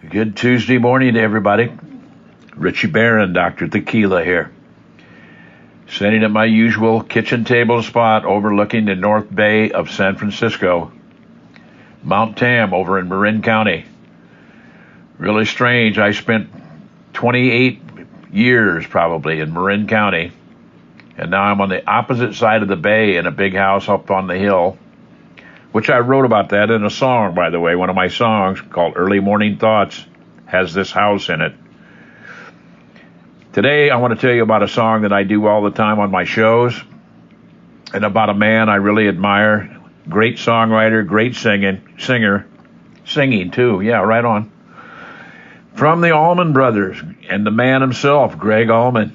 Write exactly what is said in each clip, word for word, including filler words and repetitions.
Good Tuesday morning to everybody. Richie Barron, Doctor Tequila here. Sitting at my usual kitchen table spot overlooking the North Bay of San Francisco. Mount Tam over in Marin County. Really strange. I spent twenty-eight years probably in Marin County. And now I'm on the opposite side of the bay in a big house up on the hill, which I wrote about that in a song, by the way. One of my songs called Early Morning Thoughts has this house in it. Today I want to tell you about a song that I do all the time on my shows and about a man I really admire. Great songwriter, great singing, singer, singing too. Yeah, right on. From the Allman Brothers and the man himself, Gregg Allman.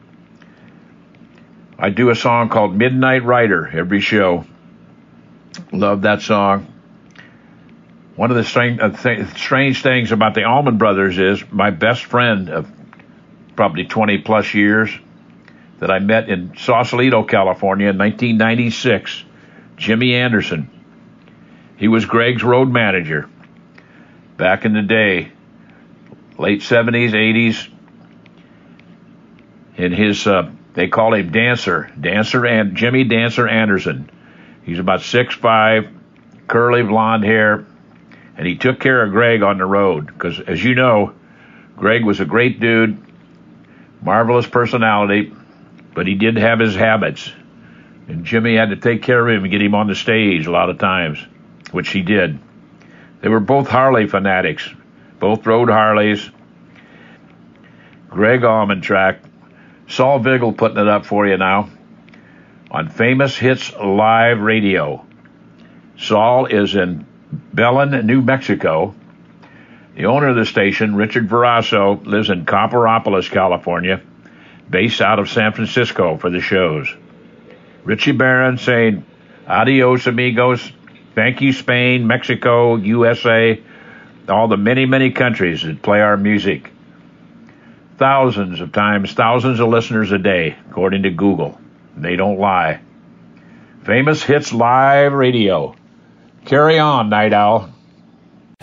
I do a song called Midnight Rider every show. Love that song. One of the strange, uh, th- strange things about the Allman Brothers is my best friend of probably twenty plus years that I met in Sausalito, California in nineteen ninety-six, Jimmy Anderson. He was Gregg's road manager back in the day, late seventies, eighties, in his, uh, they call him Dancer, Dancer and Jimmy Dancer Anderson. He's about six five, curly blonde hair, and he took care of Gregg on the road because, as you know, Gregg was a great dude, marvelous personality, but he did have his habits, and Jimmy had to take care of him and get him on the stage a lot of times, which he did. They were both Harley fanatics, both rode Harleys. Gregg Allman track. Saul Vigil putting it up for you now on Famous Hits Live Radio. Saul is in Belen, New Mexico. The owner of the station, Richard Verasso, lives in Copperopolis, California, based out of San Francisco for the shows. Richie Barron saying, adios, amigos. Thank you, Spain, Mexico, U S A, all the many, many countries that play our music. Thousands of times, thousands of listeners a day, according to Google. They don't lie. Famous Hits Live Radio. Carry on, Night Owl.